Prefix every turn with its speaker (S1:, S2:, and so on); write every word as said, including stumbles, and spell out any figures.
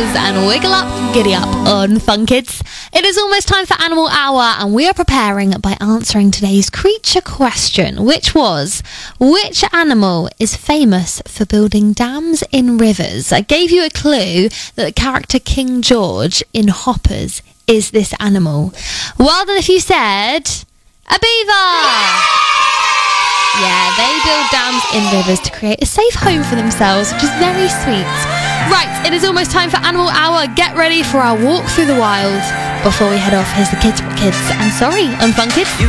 S1: toes and wiggle up, giddy up on Fun Kids. It is almost time for Animal Hour, and we are preparing by answering today's creature question, which was, which animal is famous for building dams in rivers? I gave you a clue that the character King George in Hoppers is this animal. Well done if you said a beaver! Yeah, they build dams in rivers to create a safe home for themselves, which is very sweet. Right, it is almost time for Animal Hour. Get ready for our walk through the wild. Before we head off, here's the Kids What Kids and Sorry on Fun Kids.